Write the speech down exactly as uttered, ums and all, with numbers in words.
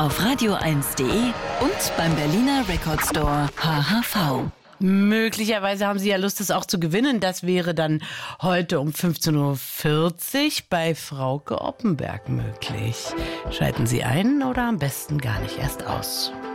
auf radio eins punkt de und beim Berliner Record Store H H V. Möglicherweise haben Sie ja Lust, das auch zu gewinnen. Das wäre dann heute um fünfzehn Uhr vierzig bei Frauke Oppenberg möglich. Schalten Sie ein oder am besten gar nicht erst aus.